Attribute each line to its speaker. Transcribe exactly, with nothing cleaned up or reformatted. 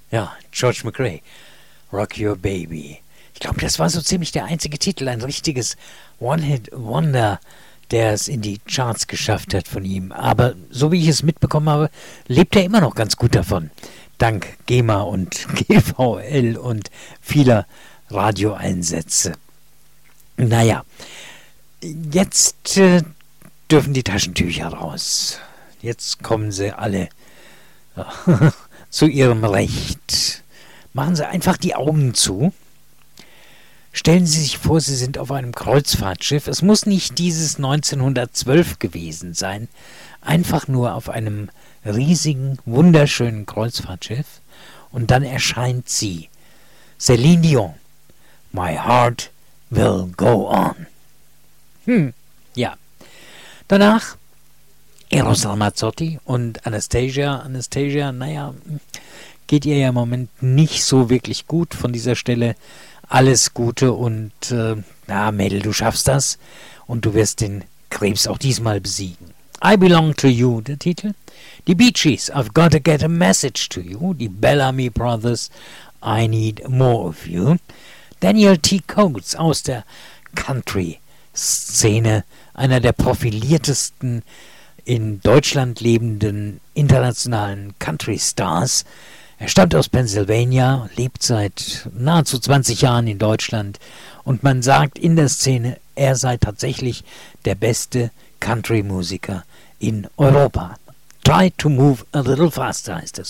Speaker 1: Ja, George McRae, Rock Your Baby. Ich glaube, das war so ziemlich der einzige Titel, ein richtiges One-Hit-Wonder, der es in die Charts geschafft hat von ihm. Aber so wie ich es mitbekommen habe, lebt er immer noch ganz gut davon. Dank GEMA und G V L und vieler Radioeinsätze. Naja, jetzt äh, dürfen die Taschentücher raus. Jetzt kommen sie alle äh, zu ihrem Recht. Machen Sie einfach die Augen zu. Stellen Sie sich vor, Sie sind auf einem Kreuzfahrtschiff. Es muss nicht dieses neunzehnhundertzwölf gewesen sein. Einfach nur auf einem riesigen, wunderschönen Kreuzfahrtschiff. Und dann erscheint sie. Céline Dion. My heart will go on. Hm, ja. Danach Eros Ramazzotti und Anastasia. Anastasia, naja, geht ihr ja im Moment nicht so wirklich gut von dieser Stelle. Alles Gute und, äh, na Mädel, du schaffst das und du wirst den Krebs auch diesmal besiegen. I Belong to You, der Titel. Die Bee Gees, I've Got to Get a Message to You. Die Bellamy Brothers, I Need More of You. Daniel T. Coates aus der Country-Szene, einer der profiliertesten in Deutschland lebenden internationalen Country-Stars. Er stammt aus Pennsylvania, lebt seit nahezu zwanzig Jahren in Deutschland und man sagt in der Szene, er sei tatsächlich der beste Country-Musiker in Europa. Try to move a little faster heißt das.